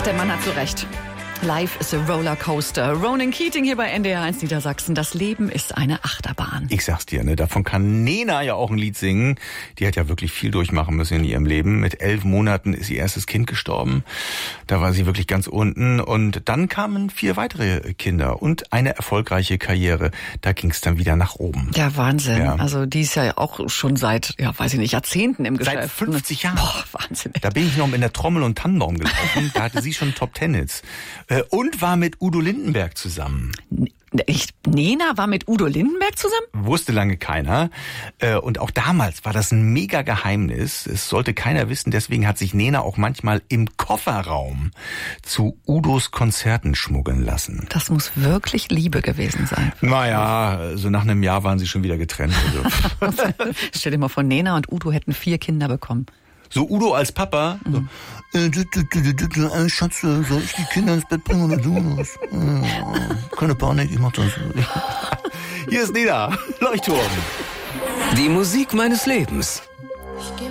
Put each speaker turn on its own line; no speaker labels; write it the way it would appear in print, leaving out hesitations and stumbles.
der Mann hat so recht. Life is a Rollercoaster. Ronan Keating hier bei NDR 1 Niedersachsen. Das Leben ist eine Achterbahn.
Ich sag's dir, ne, davon kann Nena ja auch ein Lied singen. Die hat ja wirklich viel durchmachen müssen in ihrem Leben. Mit 11 Monaten ist ihr erstes Kind gestorben. Da war sie wirklich ganz unten. Und dann kamen 4 weitere Kinder und eine erfolgreiche Karriere. Da ging's dann wieder nach oben.
Ja, Wahnsinn.
Ja.
Also die ist ja auch schon seit, weiß ich nicht, Jahrzehnten im Geschäft.
Seit 50 Jahren.
Boah, Wahnsinn.
Da bin ich noch in der Trommel- und Tannenbaum gelaufen. Da hatte sie schon Top-Ten-Hits. Und war mit Udo Lindenberg zusammen.
Nena war mit Udo Lindenberg zusammen?
Wusste lange keiner. Und auch damals war das ein mega Geheimnis. Es sollte keiner wissen. Deswegen hat sich Nena auch manchmal im Kofferraum zu Udos Konzerten schmuggeln lassen.
Das muss wirklich Liebe gewesen sein.
Naja, so nach einem Jahr waren sie schon wieder getrennt. Also.
Stell dir mal vor, Nena und Udo hätten 4 Kinder bekommen.
So Udo als Papa. So, Schatz, soll ich die Kinder ins Bett bringen oder du das? Keine Panik, ich mach das. Hier ist Nena, Leuchtturm.
Die Musik meines Lebens.